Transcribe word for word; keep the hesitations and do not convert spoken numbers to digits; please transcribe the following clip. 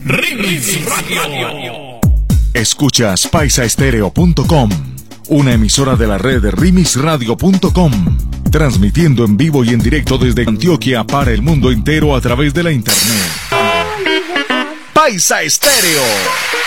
Rimis Radio. Escuchas paisa estéreo punto com, una emisora de la red de rimis radio punto com, transmitiendo en vivo y en directo desde Antioquia para el mundo entero a través de la internet. Paisa Estéreo.